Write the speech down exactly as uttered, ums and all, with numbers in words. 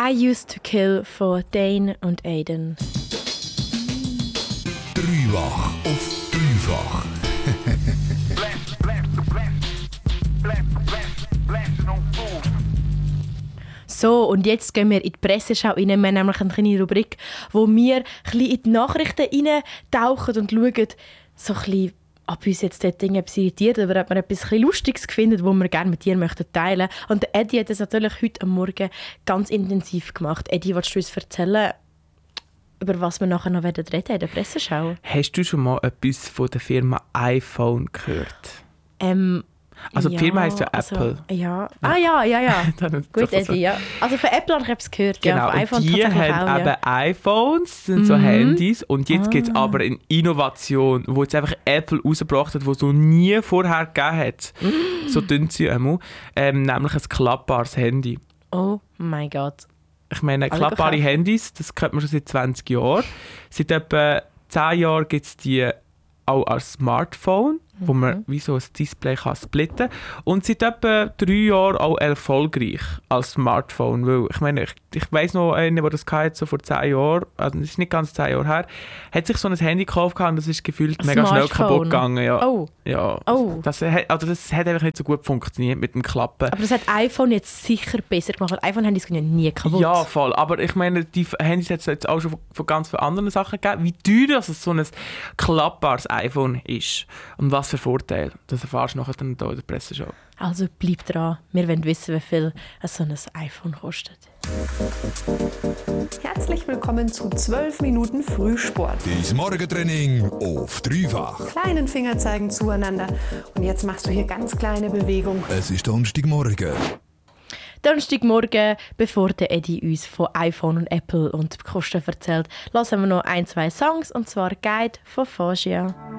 I Used to Kill von Dane und Aiden. Dreifach auf dreifach. So, und jetzt gehen wir in die Presseschau rein. Wir haben nämlich eine kleine Rubrik, wo wir ein bisschen in die Nachrichten reintauchen und schauen, so ein bisschen, ob uns jetzt dort Dinge irritiert oder ob wir etwas ein bisschen Lustiges finden, das wir gerne mit dir möchten teilen möchten. Und Eddie hat das natürlich heute am Morgen ganz intensiv gemacht. Eddie, willst du uns erzählen, über was wir nachher noch reden werden in der Presseschau? Hast du schon mal etwas von der Firma iPhone gehört? Ähm, Also die Firma ja, heisst ja Apple. Also, ja. Ah ja, ja, ja. Gut, so. Eddie, ja. Also von Apple habe ich etwas gehört. Genau, ja, von und iPhone die haben auch, eben ja. iPhones, sind so Mhm. Handys. Und jetzt Ah. gibt es aber eine Innovation, die jetzt einfach Apple rausgebracht hat, die es noch nie vorher gegeben hat. So tun sie einmal. Ähm, nämlich ein klappbares Handy. Oh mein Gott. Ich meine, Alle klappbare kaufen. Handys, das kennt man schon seit zwanzig Jahren. Seit etwa zehn Jahren gibt es die auch als Smartphone, wo man wie so ein Display kann splitten kann. Und seit etwa drei Jahren auch erfolgreich als Smartphone. Weil, ich meine, ich, ich weiss noch einen, der das hatte, so vor zehn Jahren, also das ist nicht ganz zehn Jahre her, hat sich so ein Handy gekauft und das ist gefühlt mega schnell Smartphone. kaputt gegangen. Ja. Oh. Ja. Oh. Das, hat- also das hat einfach nicht so gut funktioniert mit dem Klappen. Aber das hat iPhone jetzt sicher besser gemacht. Weil iPhone-Handys gehen ja nie kaputt. Ja, voll. Aber ich meine, die Handys hat es jetzt auch schon von- von ganz vielen anderen Sachen gegeben. Wie teuer das so ein klappbares iPhone ist und was für Vorteile. Das erfährst du nachher dann hier in der Presseschau. Also bleib dran. Wir wollen wissen, wie viel so ein iPhone kostet. Herzlich willkommen zu zwölf Minuten Frühsport. Dein Morgentraining auf dreifach. Kleinen Finger zeigen zueinander. Und jetzt machst du hier ganz kleine Bewegungen. Es ist Donnerstagmorgen. Donnerstagmorgen, bevor der Eddie uns von iPhone und Apple und Kosten erzählt, hören wir noch ein, zwei Songs, und zwar «Guide» von Fogia.